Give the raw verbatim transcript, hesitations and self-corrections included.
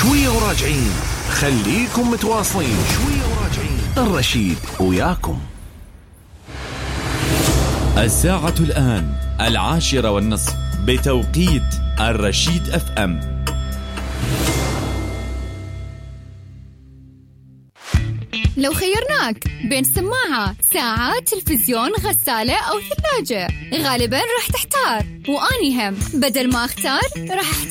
شوية وراجعين، خليكم متواصلين. شوية وراجعين، الرشيد وياكم. الساعة الآن العاشرة والنصف بتوقيت الرشيد أف أم. لو خيرناك بين سماعة، ساعة، تلفزيون، غسالة أو ثلاجة، غالباً راح تحتار. وأني هم بدل ما أختار راح